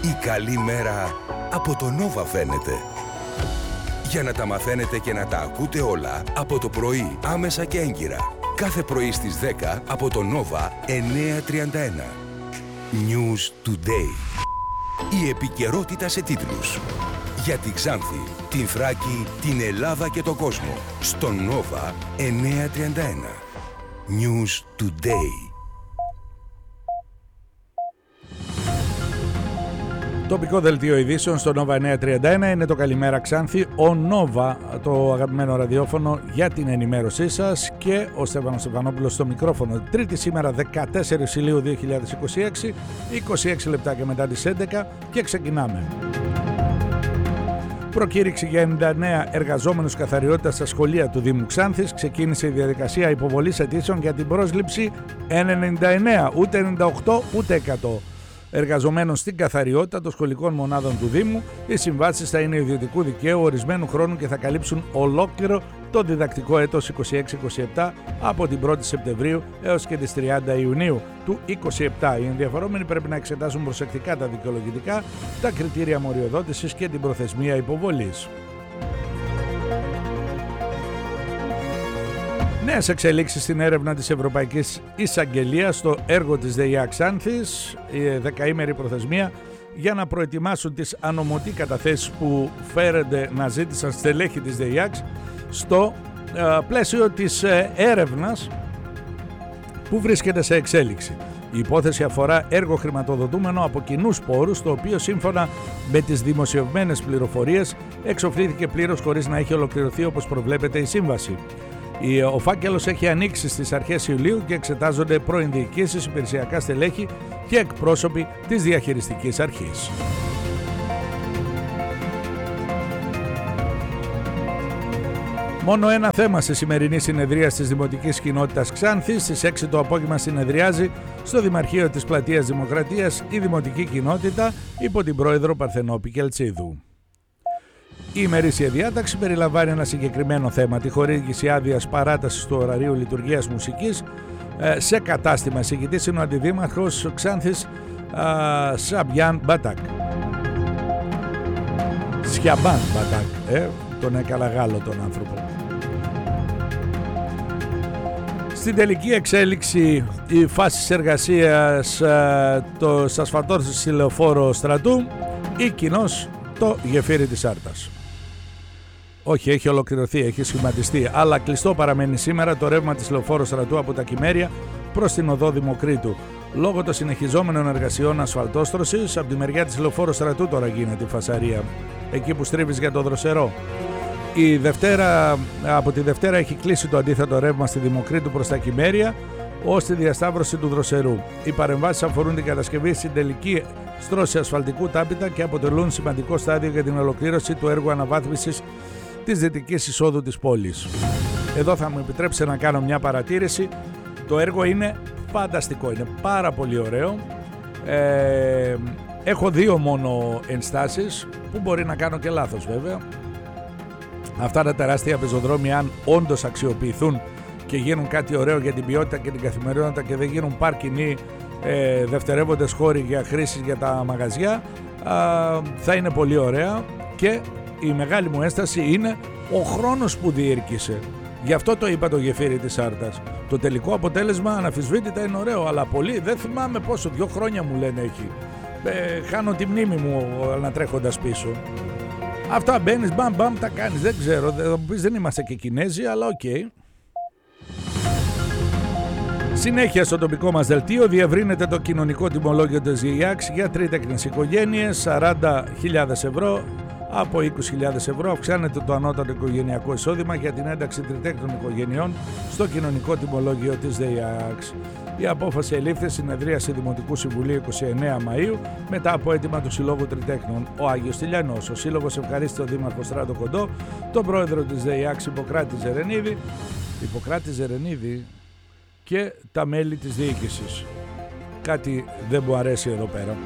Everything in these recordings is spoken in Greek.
Η καλή μέρα από το Nova φαίνεται. Για να τα μαθαίνετε και να τα ακούτε όλα από το πρωί, άμεσα και έγκυρα. Κάθε πρωί στις 10 από το Nova 9:31. News Today. Η επικαιρότητα σε τίτλους. Για τη Ξάνθη, την Θράκη, την Ελλάδα και τον κόσμο. Στο Nova 9:31. News Today. Τοπικό δελτίο ειδήσεων στο Nova 931 είναι το Καλημέρα Ξάνθη, ο Nova, το αγαπημένο ραδιόφωνο για την ενημέρωσή σας, και ο Στέφανος Στεφανόπουλος στο μικρόφωνο. Τρίτη σήμερα 14 Ιουλίου 2026, 26 λεπτάκια μετά τις 11 και ξεκινάμε. Προκήρυξη για 99 εργαζόμενους καθαριότητας στα σχολεία του Δήμου Ξάνθης. Ξεκίνησε η διαδικασία υποβολής αιτήσεων για την πρόσληψη 99, ούτε 98 ούτε 100 εργαζομένων στην καθαριότητα των σχολικών μονάδων του Δήμου. Οι συμβάσεις θα είναι ιδιωτικού δικαίου ορισμένου χρόνου και θα καλύψουν ολόκληρο το διδακτικό έτος 26-27 από την 1η Σεπτεμβρίου έως και τις 30 Ιουνίου του 27. Οι ενδιαφερόμενοι πρέπει να εξετάσουν προσεκτικά τα δικαιολογητικά, τα κριτήρια μοριοδότησης και την προθεσμία υποβολής. Νέες εξελίξεις στην έρευνα της Ευρωπαϊκής Εισαγγελίας στο έργο της ΔΕΙΑ Ξάνθης, η δεκαήμερη προθεσμία για να προετοιμάσουν τις ανομωτή καταθέσεις που φέρονται να ζήτησαν στελέχη της ΔΕΙΑΚ στο πλαίσιο της έρευνας που βρίσκεται σε εξέλιξη. Η υπόθεση αφορά έργο χρηματοδοτούμενο από κοινούς πόρους, το οποίο σύμφωνα με τις δημοσιευμένες πληροφορίες εξοφλήθηκε πλήρως χωρίς να έχει ολοκληρωθεί όπως προβλέπεται η σύμβαση. Ο φάκελος έχει ανοίξει στις αρχές Ιουλίου και εξετάζονται πρώην διοικήσεις, υπηρεσιακά στελέχη και εκπρόσωποι της διαχειριστικής αρχής. Μόνο ένα θέμα στη σημερινή συνεδρία της Δημοτικής Κοινότητας Ξάνθης. Στις 6 το απόγευμα συνεδριάζει στο Δημαρχείο της Πλατείας Δημοκρατίας η Δημοτική Κοινότητα υπό την πρόεδρο Παρθενόπη Κελτσίδου. Η ημερήσια διάταξη περιλαμβάνει ένα συγκεκριμένο θέμα, τη χορήγηση άδειας παράτασης του ωραρίου λειτουργίας μουσικής σε κατάστημα. Εισηγητής είναι ο Αντιδήμαρχος Ξάνθης Σαμπιάν Μπατάκ. Σιαμπάν Μπατάκ, τον έκαλα Γάλλο τον άνθρωπο. Στην τελική εξέλιξη η φάση εργασίας στο ασφαλτόρθιο λεωφόρο στρατού ή κοινώς το γεφύρι της Άρτας. Όχι, έχει ολοκληρωθεί, έχει σχηματιστεί, αλλά κλειστό παραμένει σήμερα το ρεύμα της λεωφόρου στρατού από τα Κυμέρια προς την οδό Δημοκρίτου. Λόγω των συνεχιζόμενων εργασιών ασφαλτόστρωσης, από τη μεριά της λεωφόρου στρατού τώρα γίνεται η φασαρία, εκεί που στρίβεις για το Δροσερό. Από τη Δευτέρα έχει κλείσει το αντίθετο ρεύμα στη Δημοκρίτου προς τα Κυμέρια ως τη διασταύρωση του Δροσερού. Οι παρεμβάσεις αφορούν την κατασκευή στην τελική στρώση ασφαλτικού τάπητα και αποτελούν σημαντικό στάδιο για την ολοκλήρωση του έργου αναβάθμισης της δυτικής εισόδου της πόλης. Εδώ θα μου επιτρέψετε να κάνω μια παρατήρηση. Το έργο είναι φανταστικό, είναι πάρα πολύ ωραίο. Έχω δύο μόνο ενστάσεις που μπορεί να κάνω και λάθος βέβαια. Αυτά τα τεράστια πεζοδρόμια, αν όντως αξιοποιηθούν και γίνουν κάτι ωραίο για την ποιότητα και την καθημερινότητα και δεν γίνουν πάρκινγκ ή δευτερεύοντες χώροι για χρήσεις για τα μαγαζιά, θα είναι πολύ ωραία. Και η μεγάλη μου ένσταση είναι ο χρόνος που διήρκησε. Γι' αυτό το είπα το γεφύρι της Άρτας. Το τελικό αποτέλεσμα αναφυσβήτητα είναι ωραίο, αλλά πολύ, δεν θυμάμαι πόσο, 2 χρόνια μου λένε έχει. Χάνω τη μνήμη μου ανατρέχοντας πίσω. Αυτά μπαίνεις, μπαμ, τα κάνεις, δεν ξέρω, θα μου πεις δεν είμαστε και Κινέζοι, αλλά οκ. Συνέχεια στο τοπικό μας δελτίο, διευρύνεται το κοινωνικό τιμολόγιο της ΓΙΑΞ για τρίτεκνες οικογένειες, 40.000 ευρώ από 20.000 ευρώ. Αυξάνεται το ανώτατο οικογενειακό εισόδημα για την ένταξη τριτέκνων οικογενειών στο κοινωνικό τιμολόγιο της ΔΕΙΑΞ. Η απόφαση ελήφθη συνεδρίαση Δημοτικού Συμβουλίου 29 Μαΐου μετά από αίτημα του Συλλόγου Τριτέκνων. Ο Άγιος Τηλιανός, ο Σύλλογος ευχαρίστησε τον Δήμαρχο Στράτο Κοντό, τον πρόεδρο της ΔΕΙΑΞ Ιπποκράτη Ζερενίδη και τα μέλη της διοίκησης. Κάτι δεν μου αρέσει εδώ πέρα.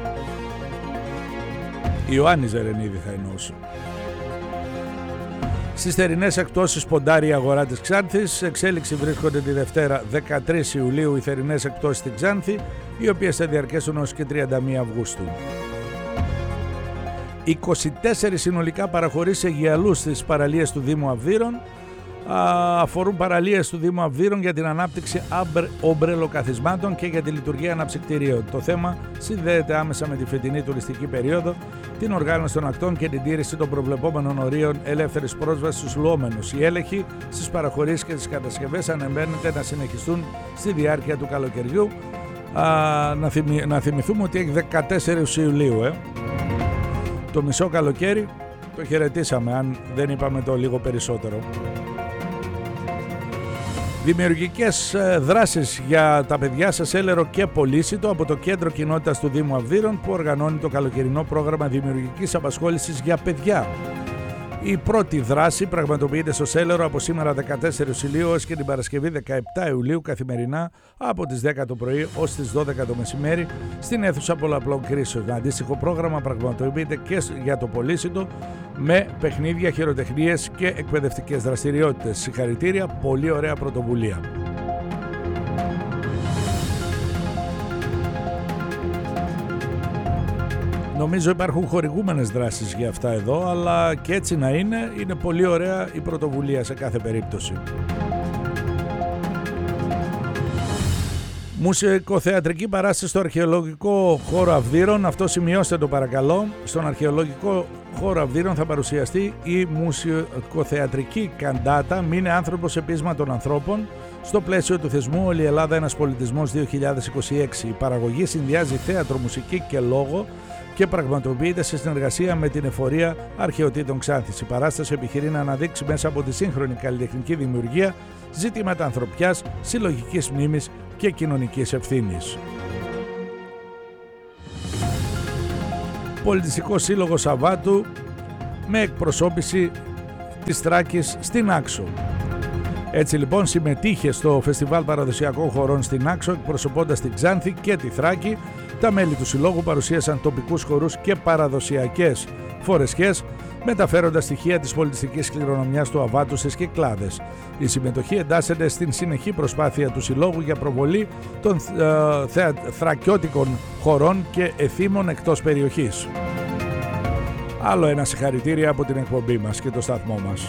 Ιωάννη Ζερενίδη θα εννοούσε. Στις θερινές εκτόσεις ποντάρει η αγορά της Ξάνθης. Εξέλιξη βρίσκονται τη Δευτέρα 13 Ιουλίου οι θερινές εκτόσεις στην Ξάνθη, οι οποίες θα διαρκέσουν ως και 31 Αυγούστου. 24 συνολικά παραχωρήσεις αιγιαλούς στις παραλίες του Δήμου Αυδείρων. Αφορούν παραλίες του Δήμου Αυδείρων για την ανάπτυξη ομπρελοκαθισμάτων και για τη λειτουργία αναψυκτηρίων. Το θέμα συνδέεται άμεσα με τη φετινή τουριστική περίοδο, την οργάνωση των ακτών και την τήρηση των προβλεπόμενων ορίων ελεύθερης πρόσβασης στους λουόμενους. Οι έλεγχοι στις παραχωρήσεις και τις κατασκευές αναμένεται να συνεχιστούν στη διάρκεια του καλοκαιριού. Να θυμηθούμε ότι έχει 14 Ιουλίου. Το μισό καλοκαίρι το χαιρετήσαμε, αν δεν είπαμε το λίγο περισσότερο. Δημιουργικές δράσεις για τα παιδιά σε Σέλερο και Πολύσιτο από το Κέντρο Κοινότητας του Δήμου Αυδείρων, που οργανώνει το καλοκαιρινό πρόγραμμα δημιουργικής απασχόλησης για παιδιά. Η πρώτη δράση πραγματοποιείται στο Σέλερο από σήμερα 14 Ιουλίου έως και την Παρασκευή 17 Ιουλίου καθημερινά από τις 10 το πρωί ως τις 12 το μεσημέρι στην αίθουσα πολλαπλών κρίσεων. Αντίστοιχο πρόγραμμα πραγματοποιείται και για το Πολύσιτο με παιχνίδια, χειροτεχνίες και εκπαιδευτικές δραστηριότητες. Συγχαρητήρια, πολύ ωραία πρωτοβουλία. Νομίζω υπάρχουν χορηγούμενες δράσεις για αυτά εδώ, αλλά και έτσι να είναι πολύ ωραία η πρωτοβουλία σε κάθε περίπτωση. Μουσικοθεατρική παράσταση στο Αρχαιολογικό Χώρο Αυδείρων. Αυτό σημειώστε το παρακαλώ. Στον Αρχαιολογικό Χώρο Αυδείρων θα παρουσιαστεί η μουσικοθεατρική καντάτα «Μείνε άνθρωπος επίσμα των ανθρώπων» στο πλαίσιο του θεσμού «Όλη η Ελλάδα ένας πολιτισμός 2026». Η παραγωγή συνδυάζει θέατρο, μουσική και λόγο και πραγματοποιείται σε συνεργασία με την Εφορία Αρχαιοτήτων Ξάνθης. Η παράσταση επιχειρεί να αναδείξει μέσα από τη σύγχρονη καλλιτεχνική δημιουργία ζητήματα ανθρωπιάς, συλλογικής μνήμης και κοινωνικής ευθύνης. Πολιτιστικός Σύλλογος Σαββάτου με εκπροσώπηση της Θράκης στην Άξο. Έτσι λοιπόν συμμετείχε στο Φεστιβάλ Παραδοσιακών Χωρών στην Άξο, εκπροσωπώντας την Ξάνθη και τη Θράκη. Τα μέλη του Συλλόγου παρουσίασαν τοπικούς χορούς και παραδοσιακές φορεσιές, μεταφέροντας στοιχεία της πολιτιστικής κληρονομιάς του Αβάτου στις Κυκλάδες. Η συμμετοχή εντάσσεται στην συνεχή προσπάθεια του Συλλόγου για προβολή των θρακιώτικων χωρών και εθήμων εκτός περιοχής. Άλλο ένα συγχαρητήρια από την εκπομπή μας και το σταθμό μας.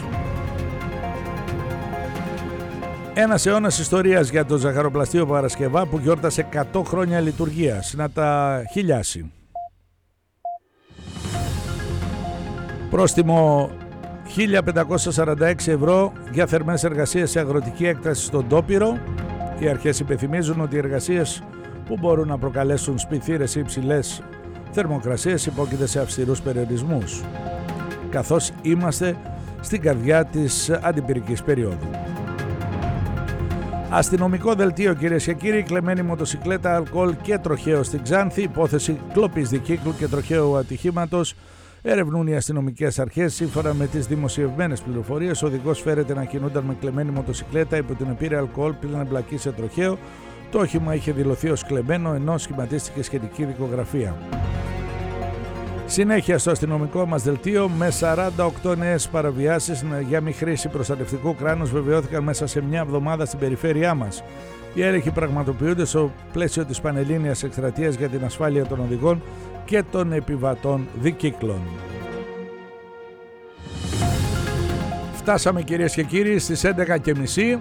Ένας αιώνας ιστορίας για το ζαχαροπλαστείο Παρασκευά που γιόρτασε 100 χρόνια λειτουργίας. Να τα χιλιάσει. Πρόστιμο 1.546 ευρώ για θερμές εργασίες σε αγροτική έκταση στον Τόπυρο. Οι αρχές υπενθυμίζουν ότι οι εργασίες που μπορούν να προκαλέσουν σπιθύρες ή υψηλές θερμοκρασίες υπόκειται σε αυστηρούς περιορισμούς, καθώς είμαστε στην καρδιά της αντιπυρικής περίοδου. Αστυνομικό δελτίο, κυρίες και κύριοι, κλεμμένη μοτοσικλέτα, αλκοόλ και τροχαίο στην Ξάνθη, υπόθεση κλοπής δικύκλου και τροχαίου ατυχήματος. Ερευνούν οι αστυνομικές αρχές. Σύμφωνα με τις δημοσιευμένες πληροφορίες, ο οδηγός φέρεται να κινούνταν με κλεμμένη μοτοσικλέτα υπό την επίρρεια αλκοόλ πριν εμπλακεί σε τροχαίο. Το όχημα είχε δηλωθεί ως κλεμμένο, ενώ σχηματίστηκε σχετική δικογραφία. Συνέχεια στο αστυνομικό μας δελτίο, με 48 νέες παραβιάσεις για μη χρήση προστατευτικού κράνους βεβαιώθηκαν μέσα σε μια εβδομάδα στην περιφέρειά μας. Οι έλεγχοι πραγματοποιούνται στο πλαίσιο της πανελλήνιας εκστρατείας για την ασφάλεια των οδηγών και των επιβατών δικύκλων. Φτάσαμε, κυρίες και κύριοι, στις 11:30.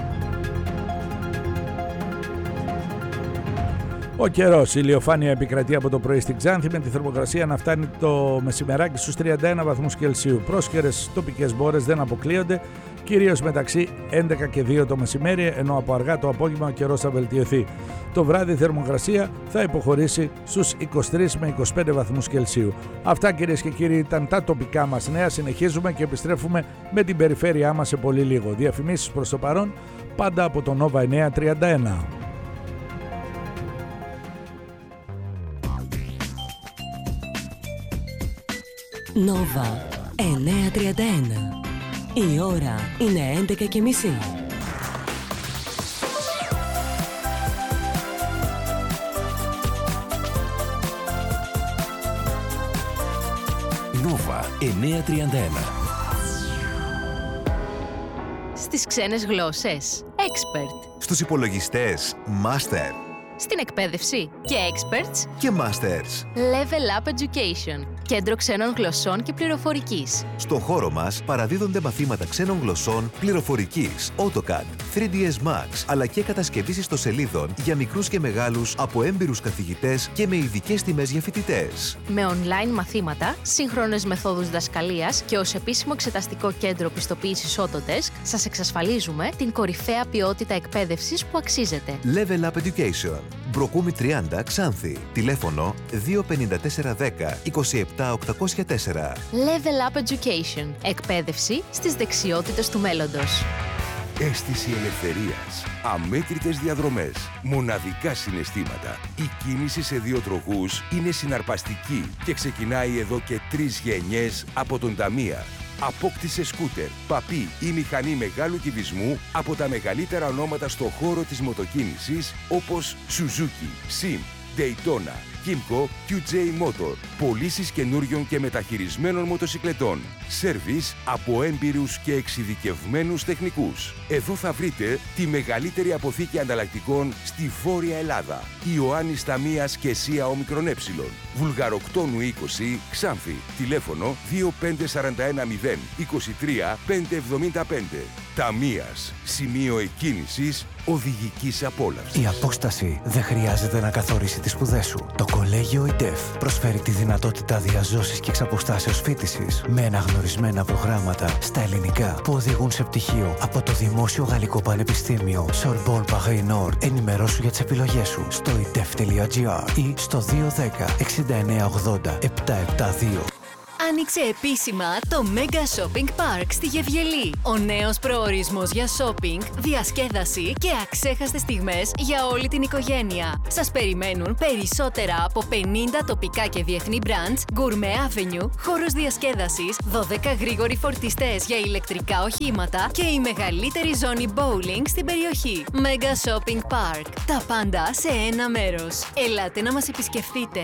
Ο καιρός, η ηλιοφάνεια επικρατεί από το πρωί στην Ξάνθη, με τη θερμοκρασία να φτάνει το μεσημεράκι στους 31 βαθμούς Κελσίου. Πρόσχερες τοπικές μπόρες δεν αποκλείονται, κυρίως μεταξύ 11 και 2 το μεσημέρι, ενώ από αργά το απόγευμα ο καιρός θα βελτιωθεί. Το βράδυ η θερμοκρασία θα υποχωρήσει στους 23 με 25 βαθμούς Κελσίου. Αυτά, κυρίες και κύριοι, ήταν τα τοπικά μας νέα. Συνεχίζουμε και επιστρέφουμε με την περιφέρειά μας σε πολύ λίγο. Διαφημίσεις προς το παρόν, πάντα από το Nova 931. Nova 931. Η ώρα είναι 11:30. Nova 931. Στις ξένες γλώσσες, expert. Στους υπολογιστές, master. Στην εκπαίδευση και experts Και masters. Level Up Education, κέντρο ξένων γλωσσών και πληροφορικής. Στο χώρο μας παραδίδονται μαθήματα ξένων γλωσσών, πληροφορικής, AutoCAD, 3ds Max, αλλά και κατασκευής ιστοσελίδων για μικρούς και μεγάλους από έμπειρους καθηγητές και με ειδικές τιμές για φοιτητές. Με online μαθήματα, σύγχρονες μεθόδους διδασκαλίας και ως επίσημο εξεταστικό κέντρο πιστοποίησης Autodesk, σας εξασφαλίζουμε την κορυφαία ποιότητα εκπαίδευσης που αξίζετε. Level Up Education. Μπροκούμη 30, Ξάνθη. Τηλέφωνο 25410 27804. Level Up Education. Εκπαίδευση στις δεξιότητες του μέλλοντος. Αίσθηση ελευθερίας, αμέτρητες διαδρομές, μοναδικά συναισθήματα. Η κίνηση σε δύο τροχούς είναι συναρπαστική και ξεκινάει εδώ και 3 γενιές από τον Ταμία. Απόκτησε σκούτερ, παπί ή μηχανή μεγάλου κυβισμού από τα μεγαλύτερα ονόματα στο χώρο της μοτοκίνησης όπως Suzuki, Sim, Daytona, Kymco, QJ Motor. Πωλήσεις καινούριων και μεταχειρισμένων μοτοσικλετών. Σέρβις από έμπειρους και εξειδικευμένους τεχνικούς. Εδώ θα βρείτε τη μεγαλύτερη αποθήκη ανταλλακτικών στη Βόρεια Ελλάδα. Ιωάννης Ταμίας και ΣΥΑ Όμικρον Ε. Βουλγαροκτόνου 20, Ξάνθη. Τηλέφωνο 25410 23 575. Ταμίας. Σημείο εκκίνησης οδηγικής απόλαυσης. Η απόσταση δεν χρειάζεται να καθορίσει τις σπουδές σου. Το Κολέγιο ΙΤΕΦ προσφέρει τη δυνατότητα διαζώσης και εξαποστάσεως φοίτησης με αναγνωρισμένα προγράμματα στα ελληνικά που οδηγούν σε πτυχίο από το Δημόσιο Γαλλικό Πανεπιστήμιο Sorbonne Paris Nord. Ενημερώσου για τις επιλογές σου στο itef.gr ή στο 210 6980 772. Άνοιξε επίσημα το Mega Shopping Park στη Γευγελή. Ο νέος προορισμός για shopping, διασκέδαση και αξέχαστες στιγμές για όλη την οικογένεια. Σας περιμένουν περισσότερα από 50 τοπικά και διεθνή brands, Gourmet Avenue, χώρος διασκέδασης, 12 γρήγοροι φορτιστές για ηλεκτρικά οχήματα και η μεγαλύτερη ζώνη bowling στην περιοχή. Mega Shopping Park. Τα πάντα σε ένα μέρος. Ελάτε να μας επισκεφτείτε.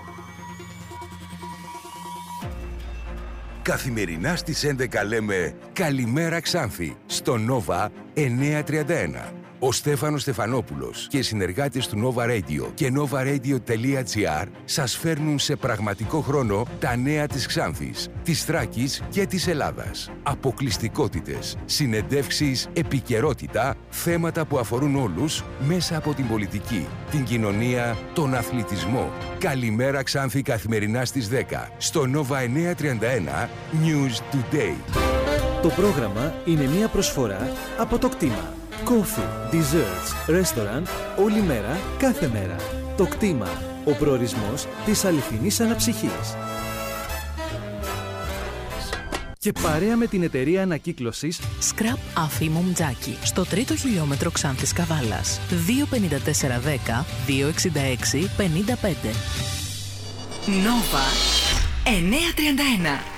Καθημερινά στις 11 λέμε «Καλημέρα Ξάνθη» στο Nova 931. Ο Στέφανος Στεφανόπουλος και οι συνεργάτες του Nova Radio και novaradio.gr σας φέρνουν σε πραγματικό χρόνο τα νέα της Ξάνθης, της Θράκης και της Ελλάδας. Αποκλειστικότητες, συνεντεύξεις, επικαιρότητα, θέματα που αφορούν όλους μέσα από την πολιτική, την κοινωνία, τον αθλητισμό. Καλημέρα Ξάνθη καθημερινά στις 10 στο Nova 931 News Today. Το πρόγραμμα είναι μια προσφορά από το κτήμα. Coffee, desserts, restaurant, όλη μέρα, κάθε μέρα. Το κτήμα, ο προορισμός της αληθινής αναψυχής. Και παρέα με την εταιρεία ανακύκλωσης Scrap Αφήμου Μτζάκη, στο 3ο χιλιόμετρο Ξάνθης Καβάλας. 25410 266 55. Nova 931.